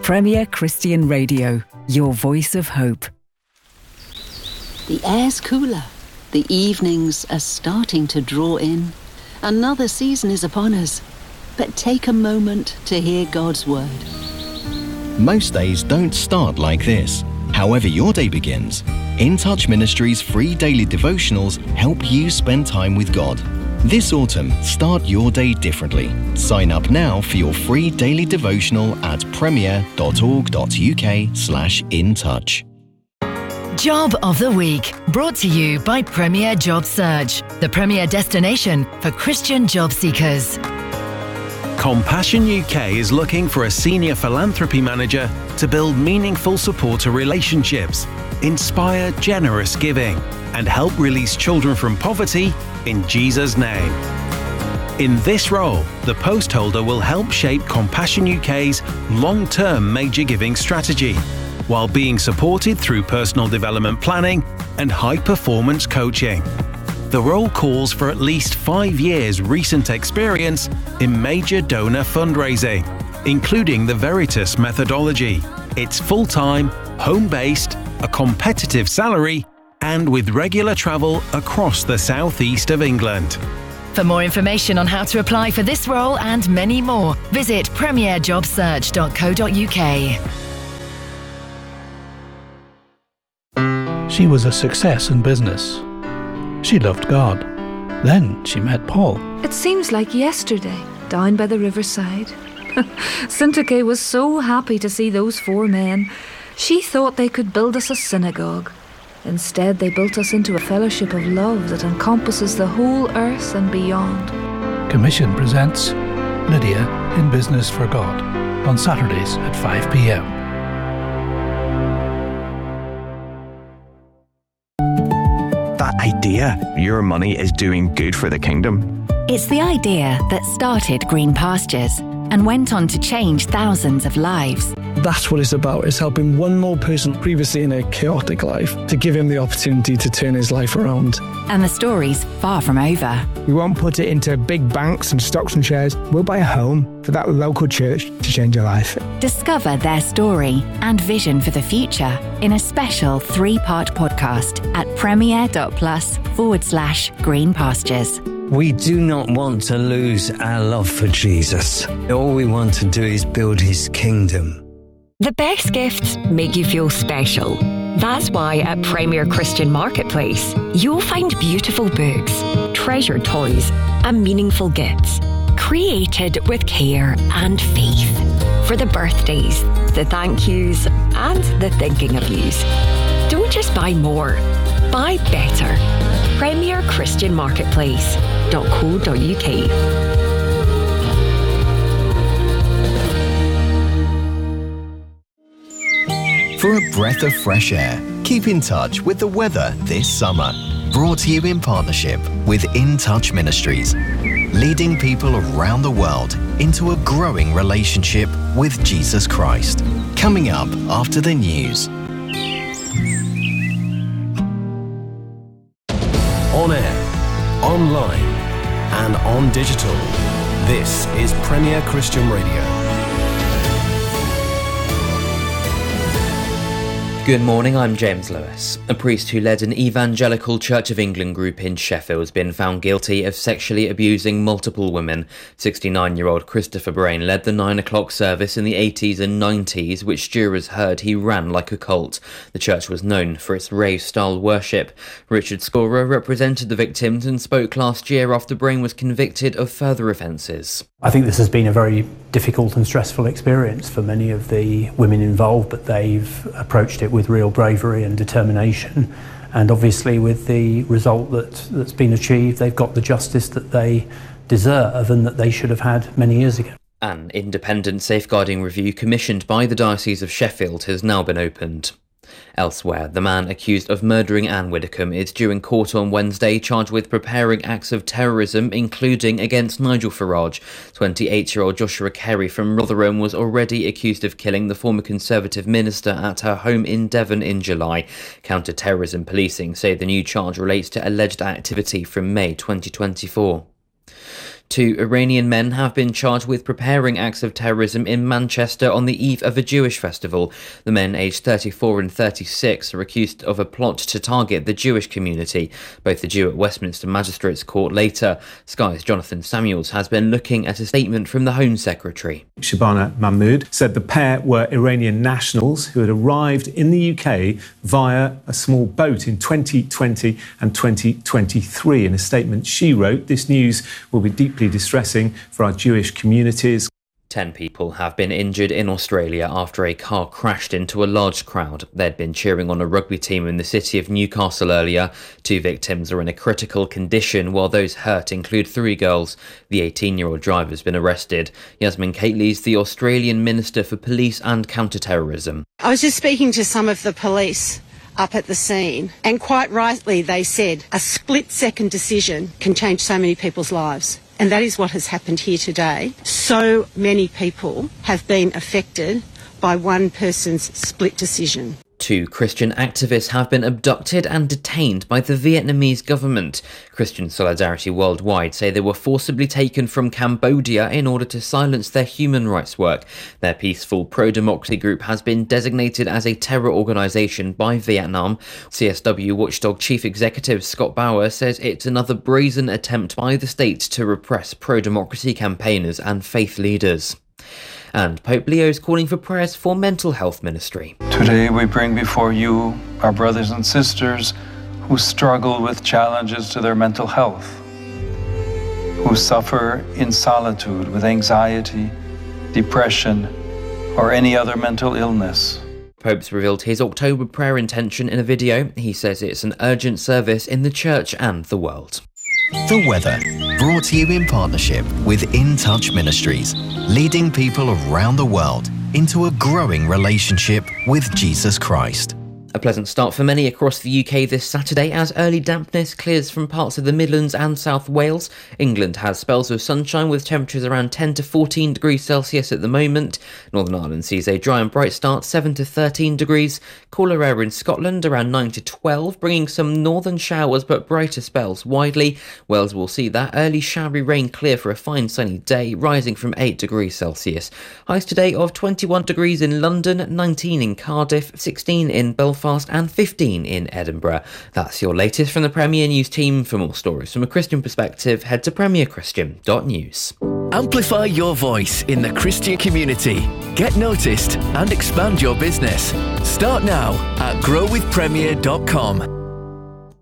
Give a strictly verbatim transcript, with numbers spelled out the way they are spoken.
Premier Christian Radio, your voice of hope. The air's cooler. The evenings are starting to draw in. Another season is upon us. But take a moment to hear God's word. Most days don't start like this. However your day begins, In Touch Ministries' free daily devotionals help you spend time with God. This autumn, start your day differently. Sign up now for your free daily devotional at premier.org.uk slash in touch. Job of the Week, brought to you by Premier Job Search, the premier destination for Christian job seekers. Compassion U K is looking for a senior philanthropy manager to build meaningful supporter relationships, inspire generous giving, and help release children from poverty in Jesus' name. In this role, the post holder will help shape Compassion U K's long-term major giving strategy, while being supported through personal development planning and high-performance coaching. The role calls for at least five years' recent experience in major donor fundraising, including the Veritas methodology. It's full-time, home-based, a competitive salary, and with regular travel across the southeast of England. For more information on how to apply for this role and many more, visit premier job search dot co dot uk. She was a success in business. She loved God. Then she met Paul. It seems like yesterday, down by the riverside. Syntyche was so happy to see those four men. She thought they could build us a synagogue. Instead, they built us into a fellowship of love that encompasses the whole earth and beyond. Commission presents Lydia in Business for God on Saturdays at five p.m. That idea, your money is doing good for the kingdom. It's the idea that started Green Pastures and went on to change thousands of lives. That's what it's about, is helping one more person previously in a chaotic life to give him the opportunity to turn his life around. And the story's far from over. We won't put it into big banks and stocks and shares. We'll buy a home for that local church to change your life. Discover their story and vision for the future in a special three-part podcast at premier.plus forward slash green pastures. We do not want to lose our love for Jesus. All we want to do is build his kingdom. The best gifts make you feel special. That's why at Premier Christian Marketplace, you'll find beautiful books, treasured toys, and meaningful gifts, created with care and faith. For the birthdays, the thank yous, and the thinking of yous. Don't just buy more, buy better. Premier Christian Marketplace dot co dot uk. For a breath of fresh air, keep in touch with the weather this summer. Brought to you in partnership with In Touch Ministries, leading people around the world into a growing relationship with Jesus Christ. Coming up after the news. On air, online, and on digital. This is Premier Christian Radio. Good morning, I'm James Lewis. A priest who led an Evangelical Church of England group in Sheffield has been found guilty of sexually abusing multiple women. sixty-nine-year-old Christopher Brain led the nine o'clock service in the eighties and nineties, which jurors heard he ran like a cult. The church was known for its rave-style worship. Richard Scorer represented the victims and spoke last year after Brain was convicted of further offences. I think this has been a very difficult and stressful experience for many of the women involved, but they've approached it with real bravery and determination. And obviously with the result that, that's been achieved, they've got the justice that they deserve and that they should have had many years ago. An independent safeguarding review commissioned by the Diocese of Sheffield has now been opened. Elsewhere, the man accused of murdering Anne Widdecombe is due in court on Wednesday, charged with preparing acts of terrorism, including against Nigel Farage. twenty-eight-year-old Joshua Carey from Rotherham was already accused of killing the former Conservative minister at her home in Devon in July. Counter-terrorism policing say the new charge relates to alleged activity from May twenty twenty-four. Two Iranian men have been charged with preparing acts of terrorism in Manchester on the eve of a Jewish festival. The men, aged thirty-four and thirty-six, are accused of a plot to target the Jewish community. Both are due at Westminster Magistrates Court later. Sky's Jonathan Samuels has been looking at a statement from the Home Secretary. Shabana Mahmood said the pair were Iranian nationals who had arrived in the U K via a small boat in twenty twenty and twenty twenty-three. In a statement she wrote, "This news will be deeply distressing for our Jewish communities." Ten people have been injured in Australia after a car crashed into a large crowd. They'd been cheering on a rugby team in the city of Newcastle earlier. Two victims are in a critical condition, while those hurt include three girls. The eighteen-year-old driver has been arrested. Yasmin Cately's the Australian Minister for Police and Counter-Terrorism. I was just speaking to some of the police up at the scene, and quite rightly they said a split-second decision can change so many people's lives. And that is what has happened here today. So many people have been affected by one person's split decision. Two Christian activists have been abducted and detained by the Vietnamese government. Christian Solidarity Worldwide say they were forcibly taken from Cambodia in order to silence their human rights work. Their peaceful pro-democracy group has been designated as a terror organisation by Vietnam. C S W Watchdog Chief Executive Scott Bauer says it's another brazen attempt by the state to repress pro-democracy campaigners and faith leaders. And Pope Leo is calling for prayers for mental health ministry. Today we bring before you our brothers and sisters who struggle with challenges to their mental health, who suffer in solitude with anxiety, depression, or any other mental illness. Pope's revealed his October prayer intention in a video. He says it's an urgent service in the church and the world. The weather, brought to you in partnership with In Touch Ministries, leading people around the world into a growing relationship with Jesus Christ. A pleasant start for many across the U K this Saturday as early dampness clears from parts of the Midlands and South Wales. England has spells of sunshine with temperatures around ten to fourteen degrees Celsius at the moment. Northern Ireland sees a dry and bright start, seven to thirteen degrees. Cooler air in Scotland around nine to twelve, bringing some northern showers but brighter spells widely. Wales will see that early showery rain clear for a fine sunny day, rising from eight degrees Celsius. Highs today of twenty-one degrees in London, nineteen in Cardiff, sixteen in Belfast and fifteen in Edinburgh. That's your latest from the Premier News team. For more stories from a Christian perspective, head to premier christian dot news. Amplify your voice in the Christian community. Get noticed and expand your business. Start now at grow with premier dot com.